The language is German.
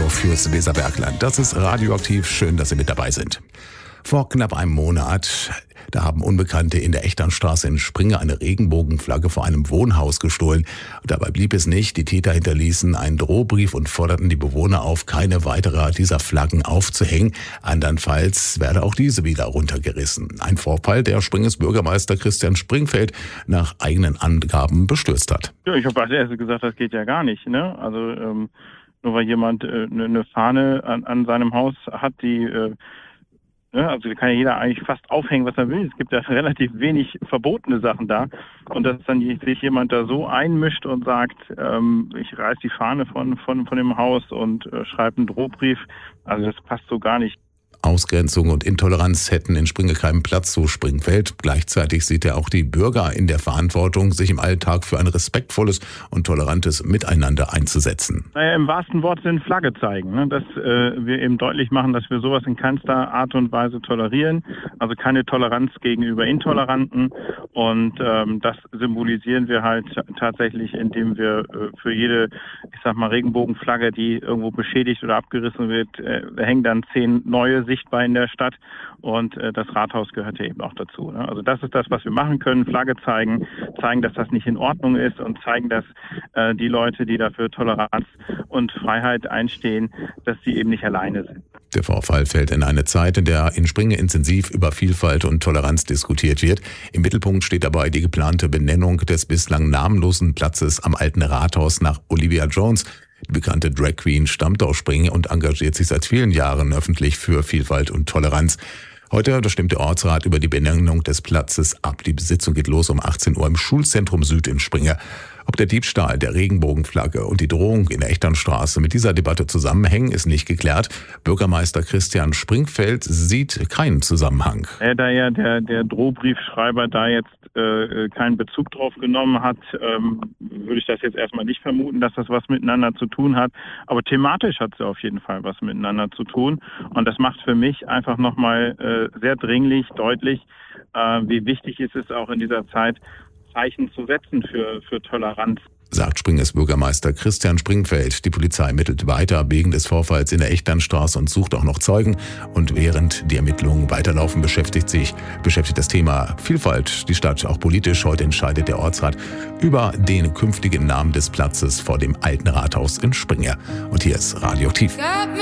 fürs Weserbergland. Das ist Radioaktiv. Schön, dass Sie mit dabei sind. Vor knapp einem Monat, da haben Unbekannte in der Echternstraße in Springe eine Regenbogenflagge vor einem Wohnhaus gestohlen. Dabei blieb es nicht. Die Täter hinterließen einen Drohbrief und forderten die Bewohner auf, keine weitere dieser Flaggen aufzuhängen. Andernfalls werde auch diese wieder runtergerissen. Ein Vorfall, der Springes Bürgermeister Christian Springfeld nach eigenen Angaben bestürzt hat. Ja, ich habe als erstes gesagt, das geht ja gar nicht, ne? Also nur weil jemand eine Fahne an seinem Haus hat, die also kann ja jeder eigentlich fast aufhängen, was er will. Es gibt ja relativ wenig verbotene Sachen da. Und dass dann sich jemand da so einmischt und sagt, ich reiß die Fahne von dem Haus und schreibe einen Drohbrief, also das passt so gar nicht. Ausgrenzung und Intoleranz hätten in Springe keinen Platz, so Springfeld. Gleichzeitig sieht er auch die Bürger in der Verantwortung, sich im Alltag für ein respektvolles und tolerantes Miteinander einzusetzen. Naja, im wahrsten Wortsinn Flagge zeigen, ne? Dass wir eben deutlich machen, dass wir sowas in keinster Art und Weise tolerieren. Also keine Toleranz gegenüber Intoleranten. Und das symbolisieren wir halt tatsächlich, indem wir für jede, ich sag mal, Regenbogenflagge, die irgendwo beschädigt oder abgerissen wird, hängen dann 10 neue sichtbar in der Stadt, und das Rathaus gehört ja eben auch dazu. Ne? Also das ist das, was wir machen können: Flagge zeigen, dass das nicht in Ordnung ist, und zeigen, dass die Leute, die dafür Toleranz und Freiheit einstehen, dass sie eben nicht alleine sind. Der Vorfall fällt in eine Zeit, in der in Springe intensiv über Vielfalt und Toleranz diskutiert wird. Im Mittelpunkt steht dabei die geplante Benennung des bislang namenlosen Platzes am Alten Rathaus nach Olivia Jones. Die bekannte Drag Queen stammt aus Springe und engagiert sich seit vielen Jahren öffentlich für Vielfalt und Toleranz. Heute stimmt der Ortsrat über die Benennung des Platzes ab. Die Sitzung geht los um 18 Uhr im Schulzentrum Süd in Springe. Ob der Diebstahl der Regenbogenflagge und die Drohung in der Echternstraße mit dieser Debatte zusammenhängen, ist nicht geklärt. Bürgermeister Christian Springfeld sieht keinen Zusammenhang. Da ja der Drohbriefschreiber da jetzt keinen Bezug drauf genommen hat, würde ich das jetzt erstmal nicht vermuten, dass das was miteinander zu tun hat. Aber thematisch hat es auf jeden Fall was miteinander zu tun. Und das macht für mich einfach nochmal sehr dringlich deutlich, wie wichtig es ist, auch in dieser Zeit Zeichen zu setzen für Toleranz. Sagt Springes Bürgermeister Christian Springfeld. Die Polizei ermittelt weiter wegen des Vorfalls in der Echternstraße und sucht auch noch Zeugen. Und während die Ermittlungen weiterlaufen, beschäftigt das Thema Vielfalt die Stadt auch politisch. Heute entscheidet der Ortsrat über den künftigen Namen des Platzes vor dem Alten Rathaus in Springe. Und hier ist Radioaktiv.